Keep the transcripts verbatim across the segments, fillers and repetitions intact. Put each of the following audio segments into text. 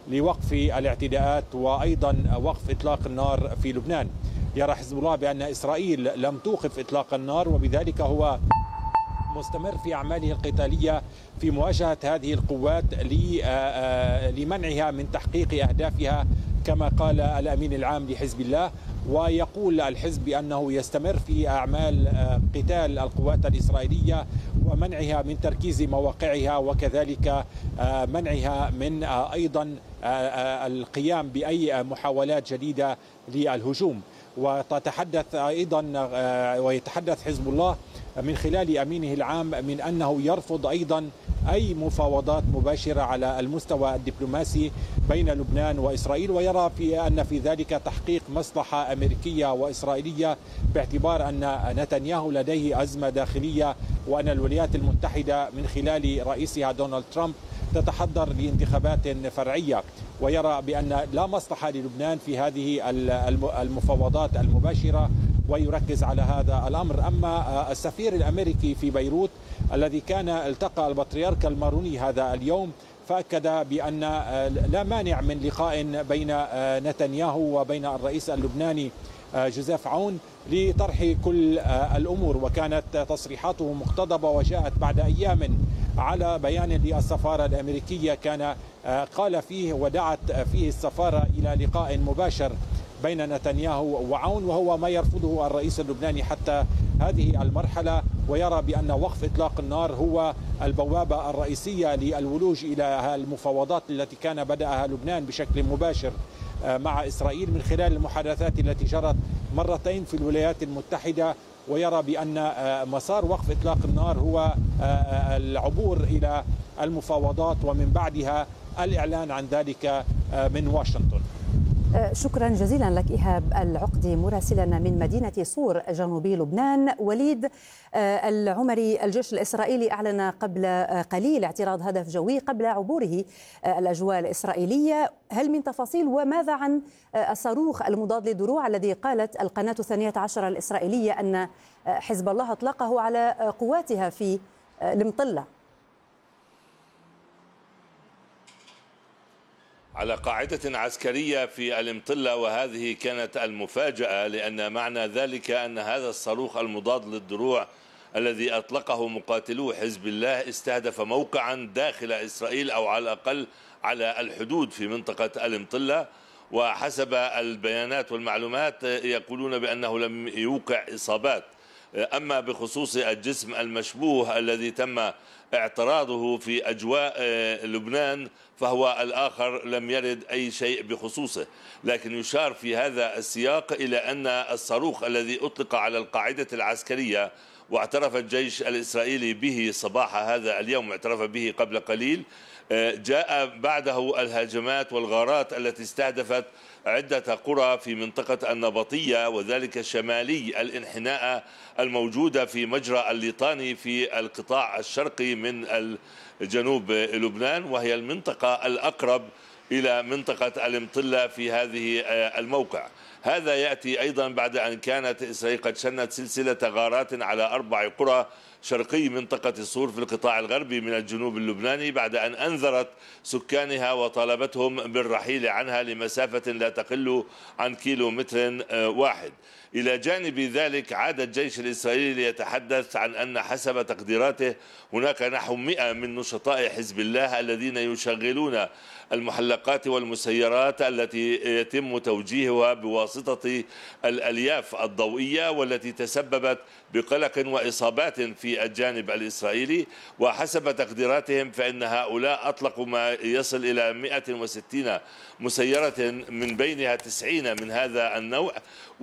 لوقف الاعتداءات وأيضا وقف إطلاق النار في لبنان. يرى حزب الله بأن إسرائيل لم توقف إطلاق النار، وبذلك هو مستمر في أعماله القتالية في مواجهة هذه القوات لمنعها من تحقيق أهدافها كما قال الأمين العام لحزب الله. ويقول الحزب بأنه يستمر في أعمال قتال القوات الإسرائيلية ومنعها من تركيز مواقعها، وكذلك منعها من أيضا القيام بأي محاولات جديدة للهجوم. وتتحدث أيضا ويتحدث حزب الله من خلال أمينه العام من أنه يرفض أيضا أي مفاوضات مباشرة على المستوى الدبلوماسي بين لبنان وإسرائيل، ويرى في أن في ذلك تحقيق مصلحة أمريكية وإسرائيلية، باعتبار أن نتنياهو لديه أزمة داخلية وأن الولايات المتحدة من خلال رئيسها دونالد ترامب تتحضر لانتخابات فرعية. ويرى بأن لا مصلحة للبنان في هذه المفاوضات المباشرة ويركز على هذا الأمر. أما السفير الأمريكي في بيروت الذي كان التقى البطريرك الماروني هذا اليوم فأكد بأن لا مانع من لقاء بين نتنياهو وبين الرئيس اللبناني جوزيف عون لطرح كل الأمور، وكانت تصريحاته مقتضبة وجاءت بعد أيام على بيان للسفارة الأمريكية كان قال فيه ودعت فيه السفارة إلى لقاء مباشر بين نتنياهو وعون، وهو ما يرفضه الرئيس اللبناني حتى هذه المرحلة. ويرى بأن وقف إطلاق النار هو البوابة الرئيسية للولوج إلى المفاوضات التي كان بدأها لبنان بشكل مباشر مع إسرائيل من خلال المحادثات التي جرت مرتين في الولايات المتحدة. ويرى بأن مسار وقف إطلاق النار هو العبور إلى المفاوضات ومن بعدها الإعلان عن ذلك من واشنطن. شكرا جزيلا لك إيهاب العقدي مراسلنا من مدينة صور جنوبي لبنان. وليد العمري، الجيش الإسرائيلي أعلن قبل قليل اعتراض هدف جوي قبل عبوره الأجواء الإسرائيلية، هل من تفاصيل؟ وماذا عن الصاروخ المضاد للدروع الذي قالت القناة الثانية عشر الإسرائيلية أن حزب الله أطلقه على قواتها في المطلة؟ على قاعدة عسكرية في المطلة، وهذه كانت المفاجأة، لأن معنى ذلك أن هذا الصاروخ المضاد للدروع الذي أطلقه مقاتلو حزب الله استهدف موقعا داخل إسرائيل أو على الأقل على الحدود في منطقة المطلة، وحسب البيانات والمعلومات يقولون بأنه لم يوقع إصابات. أما بخصوص الجسم المشبوه الذي تم اعتراضه في أجواء لبنان فهو الآخر لم يرد أي شيء بخصوصه، لكن يشار في هذا السياق إلى أن الصاروخ الذي أطلق على القاعدة العسكرية واعترف الجيش الإسرائيلي به صباح هذا اليوم، اعترف به قبل قليل، جاء بعده الهجمات والغارات التي استهدفت عدة قرى في منطقة النبطية، وذلك شمالي الانحناء الموجودة في مجرى الليطاني في القطاع الشرقي من جنوب لبنان، وهي المنطقة الأقرب إلى منطقة المطلة في هذه الموقع. هذا يأتي أيضا بعد أن كانت إسرائيل قد شنت سلسلة غارات على أربع قرى شرقي منطقة الصور في القطاع الغربي من الجنوب اللبناني، بعد أن أنذرت سكانها وطالبتهم بالرحيل عنها لمسافة لا تقل عن كيلو متر واحد. إلى جانب ذلك عاد الجيش الإسرائيلي ليتحدث عن أن حسب تقديراته هناك نحو مئة من نشطاء حزب الله الذين يشغلون المحلقات والمسيرات التي يتم توجيهها بواسطة الألياف الضوئية، والتي تسببت بقلق وإصابات في الجانب الإسرائيلي. وحسب تقديراتهم فإن هؤلاء أطلقوا ما يصل إلى مئة وستين مسيرة من بينها تسعين من هذا النوع،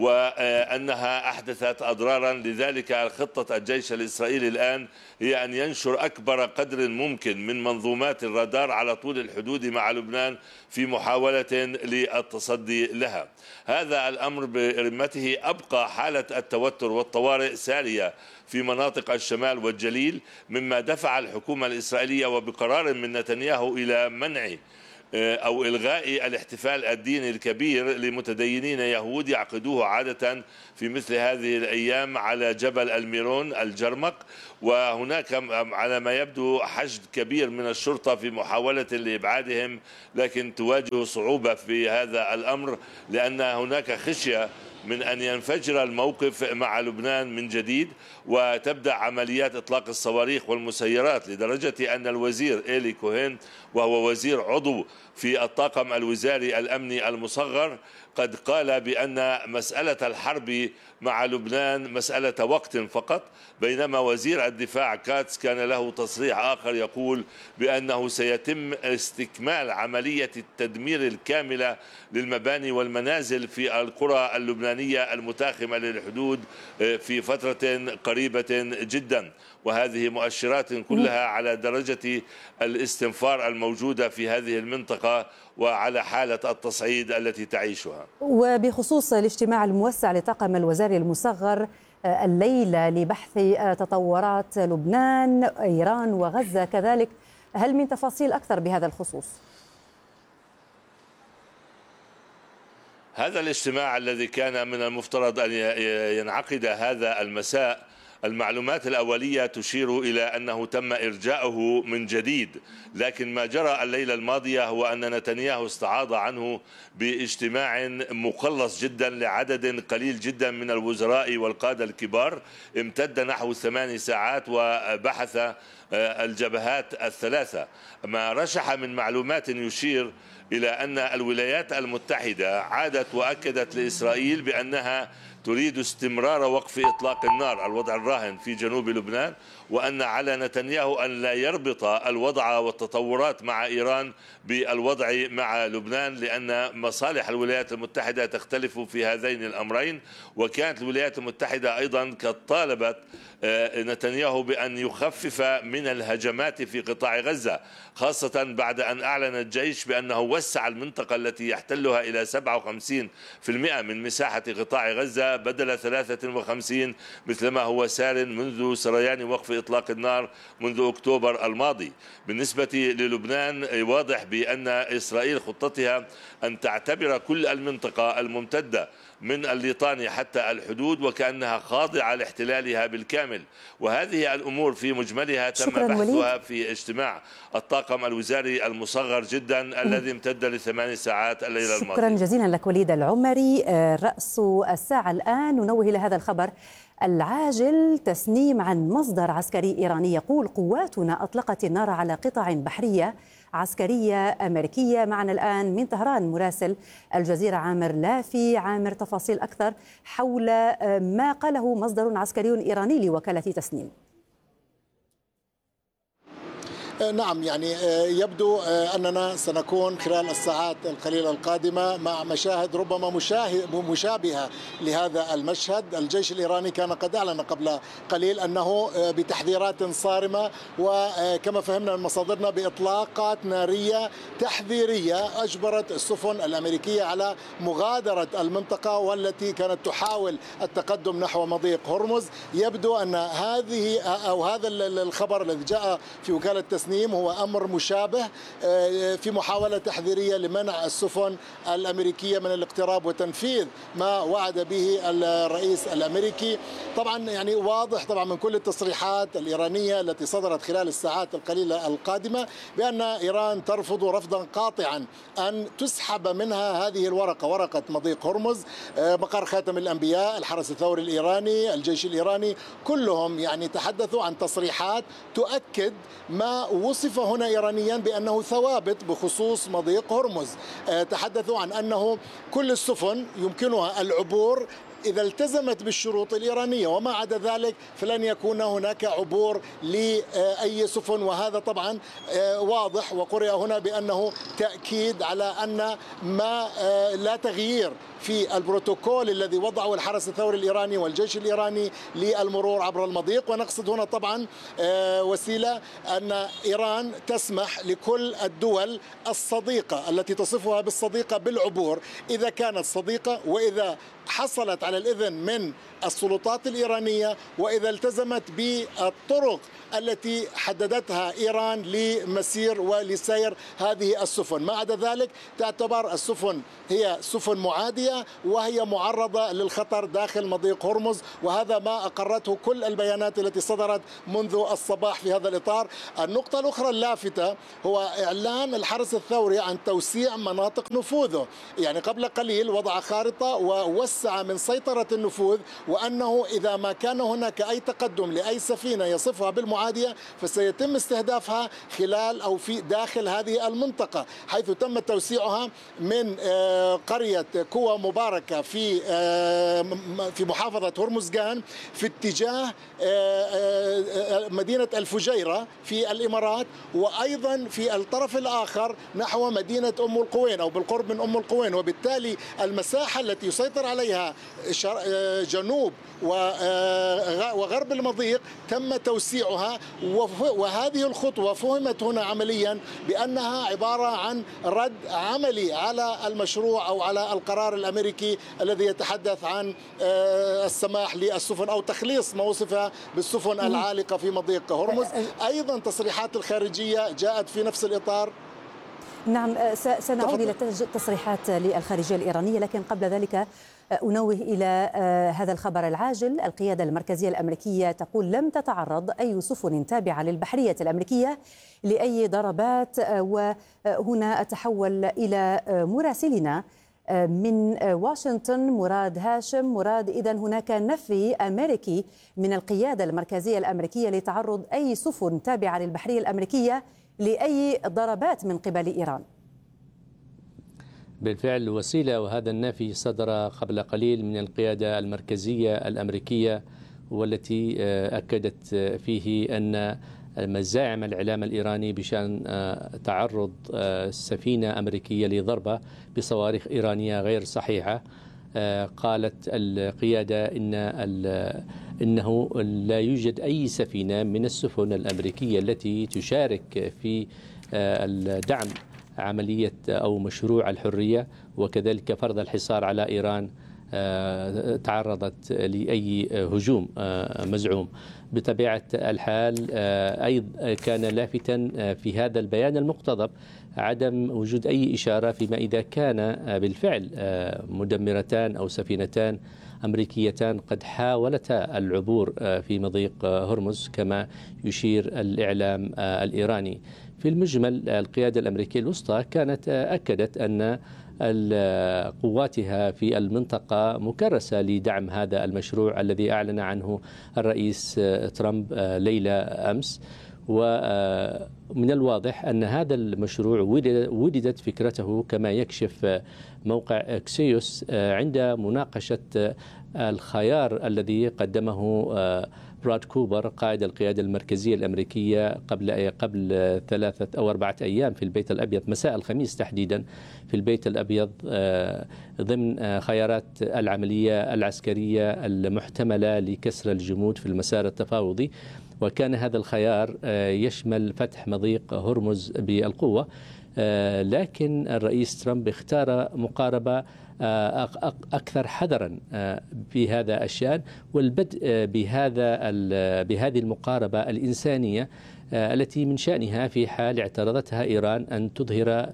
وأنها أحدثت أضرارا. لذلك خطة الجيش الإسرائيلي الآن هي أن ينشر أكبر قدر ممكن من منظومات الرادار على طول الحدود مع لبنان في محاولة للتصدي لها. هذا الأمر برمته أبقى حالة التوتر والطوارئ سارية في مناطق الشمال والجليل، مما دفع الحكومة الإسرائيلية وبقرار من نتنياهو إلى منع أو إلغاء الاحتفال الديني الكبير لمتدينين يهود يعقدوه عادة في مثل هذه الأيام على جبل الميرون الجرمق. وهناك على ما يبدو حشد كبير من الشرطة في محاولة لإبعادهم، لكن تواجه صعوبة في هذا الأمر لأن هناك خشية من أن ينفجر الموقف مع لبنان من جديد وتبدأ عمليات إطلاق الصواريخ والمسيرات، لدرجة أن الوزير إيلي كوهين وهو وزير عضو في الطاقم الوزاري الأمني المصغر قد قال بأن مسألة الحرب مع لبنان مسألة وقت فقط، بينما وزير الدفاع كاتس كان له تصريح آخر يقول بأنه سيتم استكمال عملية التدمير الكاملة للمباني والمنازل في القرى اللبنانية المتاخمة للحدود في فترة قريبة جدا. وهذه مؤشرات كلها على درجة الاستنفار الموجودة في هذه المنطقة وعلى حالة التصعيد التي تعيشها. وبخصوص الاجتماع الموسع لطاقم الوزاري المصغر الليلة لبحث تطورات لبنان، إيران وغزة كذلك، هل من تفاصيل أكثر بهذا الخصوص؟ هذا الاجتماع الذي كان من المفترض أن ينعقد هذا المساء، المعلومات الأولية تشير إلى أنه تم إرجاؤه من جديد، لكن ما جرى الليلة الماضية هو أن نتنياهو استعاض عنه باجتماع مقلص جدا لعدد قليل جدا من الوزراء والقادة الكبار، امتد نحو ثمان ساعات وبحث الجبهات الثلاثة. ما رشح من معلومات يشير إلى أن الولايات المتحدة عادت وأكدت لإسرائيل بأنها تريد استمرار وقف إطلاق النار، الوضع الراهن في جنوب لبنان، وأن على نتنياهو أن لا يربط الوضع والتطورات مع إيران بالوضع مع لبنان، لأن مصالح الولايات المتحدة تختلف في هذين الأمرين. وكانت الولايات المتحدة أيضا قد طالبت نتنياهو بأن يخفف من الهجمات في قطاع غزة، خاصة بعد أن أعلن الجيش بأنه وسع المنطقة التي يحتلها إلى سبعة وخمسين بالمئة من مساحة قطاع غزة بدل ثلاثة وخمسين مثلما هو سار منذ سريان وقف إطلاق النار منذ أكتوبر الماضي. بالنسبة للبنان واضح بأن إسرائيل خطتها أن تعتبر كل المنطقة الممتدة من الليطاني حتى الحدود وكأنها خاضعة لاحتلالها بالكامل، وهذه الأمور في مجملها تم بحثها في اجتماع الطاقم الوزاري المصغر جدا الذي امتد لثمان ساعات الليلة الماضية. شكرا جزيلا لك وليد العمري. رأس الساعة الآن ننوه إلى هذا الخبر العاجل، تسنيم عن مصدر عسكري إيراني يقول قواتنا أطلقت النار على قطع بحرية عسكرية أمريكية. معنا الآن من طهران مراسل الجزيرة عامر لافي. عامر، تفاصيل أكثر حول ما قاله مصدر عسكري إيراني لوكالة تسنيم. نعم، يعني يبدو أننا سنكون خلال الساعات القليلة القادمة مع مشاهد ربما مشابهة لهذا المشهد. الجيش الإيراني كان قد أعلن قبل قليل أنه بتحذيرات صارمة وكما فهمنا من مصادرنا بإطلاقات نارية تحذيرية أجبرت السفن الأمريكية على مغادرة المنطقة والتي كانت تحاول التقدم نحو مضيق هرمز. يبدو أن هذه أو هذا الخبر الذي جاء في وكالة تسنيم هو أمر مشابه في محاولة تحذيرية لمنع السفن الأمريكية من الاقتراب وتنفيذ ما وعد به الرئيس الأمريكي. طبعا يعني واضح طبعا من كل التصريحات الإيرانية التي صدرت خلال الساعات القليلة القادمة بأن إيران ترفض رفضا قاطعا أن تسحب منها هذه الورقة، ورقة مضيق هرمز. مقر خاتم الأنبياء، الحرس الثوري الإيراني، الجيش الإيراني، كلهم يعني تحدثوا عن تصريحات تؤكد ما وصف هنا إيرانيا بأنه ثوابت بخصوص مضيق هرمز. تحدثوا عن أنه كل السفن يمكنها العبور إذا التزمت بالشروط الإيرانية، وما عدا ذلك فلن يكون هناك عبور لأي سفن. وهذا طبعا واضح وقرئ هنا بأنه تأكيد على أن ما لا تغيير في البروتوكول الذي وضعه الحرس الثوري الإيراني والجيش الإيراني للمرور عبر المضيق. ونقصد هنا طبعا وسيلة أن إيران تسمح لكل الدول الصديقة التي تصفها بالصديقة بالعبور إذا كانت صديقة، وإذا حصلت على الإذن من السلطات الإيرانية وإذا التزمت بالطرق التي حددتها إيران لمسير ولسير هذه السفن. ما عدا ذلك تعتبر السفن هي سفن معادية وهي معرضة للخطر داخل مضيق هرمز، وهذا ما أقرته كل البيانات التي صدرت منذ الصباح في هذا الإطار. النقطة الأخرى اللافتة هو إعلان الحرس الثوري عن توسيع مناطق نفوذه، يعني قبل قليل وضع خارطة ووسع من سيطرة النفوذ، وأنه إذا ما كان هناك أي تقدم لأي سفينة يصفها بالمعادية فسيتم استهدافها خلال أو في داخل هذه المنطقة، حيث تم توسيعها من قرية كوى مباركة في في محافظة هرمزغان في اتجاه مدينة الفجيرة في الإمارات، وأيضا في الطرف الآخر نحو مدينة أم القوين أو بالقرب من أم القوين. وبالتالي المساحة التي يسيطر عليها جنوب وغرب المضيق تم توسيعها، وهذه الخطوة فهمت هنا عمليا بأنها عبارة عن رد عملي على المشروع أو على القرار الأمريكي الذي يتحدث عن السماح للسفن أو تخليص ما وصف بالسفن العالقة في مضيق هرمز. أيضا تصريحات الخارجية جاءت في نفس الإطار. نعم، سنعود إلى التصريحات للخارجية الإيرانية، لكن قبل ذلك أنوه إلى هذا الخبر العاجل. القيادة المركزية الأمريكية تقول لم تتعرض أي سفن تابعة للبحرية الأمريكية لأي ضربات. وهنا أتحول إلى مراسلنا من واشنطن مراد هاشم. مراد، إذن هناك نفي أمريكي من القيادة المركزية الأمريكية لتعرض أي سفن تابعة للبحرية الأمريكية لأي ضربات من قبل إيران. بالفعل وسيلة، وهذا النفي صدر قبل قليل من القيادة المركزية الأمريكية، والتي أكدت فيه أن مزاعم الإعلام الإيراني بشأن تعرض سفينة أمريكية لضربة بصواريخ إيرانية غير صحيحة. قالت القيادة إن إنه لا يوجد أي سفينة من السفن الأمريكية التي تشارك في الدعم عملية أو مشروع الحرية وكذلك فرض الحصار على إيران تعرضت لأي هجوم مزعوم. بطبيعة الحال أيضا كان لافتا في هذا البيان المقتضب عدم وجود أي إشارة فيما إذا كان بالفعل مدمرتان أو سفينتان أمريكيتان قد حاولتا العبور في مضيق هرمز كما يشير الإعلام الإيراني. في المجمل القيادة الأمريكية الوسطى كانت أكدت أن قواتها في المنطقة مكرسة لدعم هذا المشروع الذي أعلن عنه الرئيس ترامب ليلة أمس. ومن الواضح أن هذا المشروع ولدت فكرته كما يكشف موقع أكسيوس عند مناقشة الخيار الذي قدمه براد كوبر قائد القيادة المركزية الأمريكية قبل قبل ثلاثة أو أربعة أيام في البيت الأبيض، مساء الخميس تحديدا في البيت الأبيض، ضمن خيارات العملية العسكرية المحتملة لكسر الجمود في المسار التفاوضي. وكان هذا الخيار يشمل فتح مضيق هرمز بالقوة، لكن الرئيس ترامب اختار مقاربة أكثر حذرا في هذا الشأن، والبدء بهذا بهذه المقاربة الإنسانية التي من شأنها في حال اعترضتها إيران أن تظهر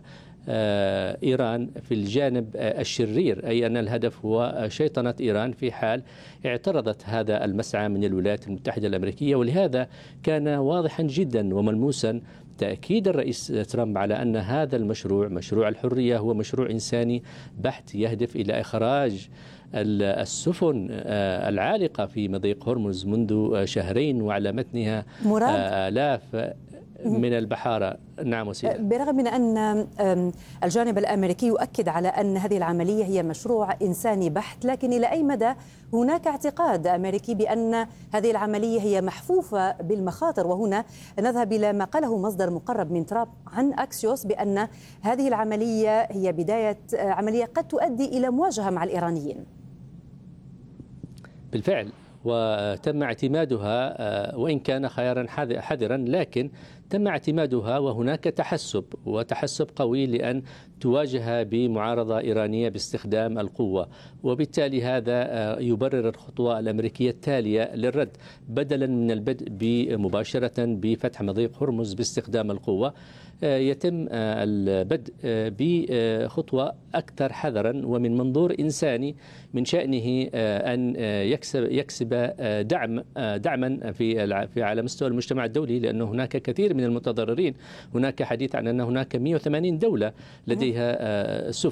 إيران في الجانب الشرير، أي أن الهدف هو شيطنة إيران في حال اعترضت هذا المسعى من الولايات المتحدة الأمريكية. ولهذا كان واضحا جدا وملموسا تأكيد الرئيس ترامب على أن هذا المشروع مشروع الحرية هو مشروع إنساني بحت يهدف إلى إخراج السفن العالقة في مضيق هرمز منذ شهرين وعلى متنها آلاف من البحارة. نعم وسيلة. برغم من أن الجانب الأمريكي يؤكد على أن هذه العملية هي مشروع إنساني بحت، لكن إلى أي مدى هناك اعتقاد أمريكي بأن هذه العملية هي محفوفة بالمخاطر؟ وهنا نذهب إلى ما قاله مصدر مقرب من ترامب عن أكسيوس بأن هذه العملية هي بداية عملية قد تؤدي إلى مواجهة مع الإيرانيين. بالفعل، وتم اعتمادها وإن كان خيارا حذرا، لكن تم اعتمادها وهناك تحسب وتحسب قوي لأن تواجه بمعارضة إيرانية باستخدام القوة، وبالتالي هذا يبرر الخطوة الأمريكية التالية للرد بدلا من البدء مباشرة بفتح مضيق هرمز باستخدام القوة. يتم البدء بخطوة أكثر حذرا ومن منظور إنساني من شأنه أن يكسب يكسب دعم دعما في في على مستوى المجتمع الدولي، لأن هناك كثير من المتضررين. هناك حديث عن أن هناك مئة وثمانين دولة لديها سفن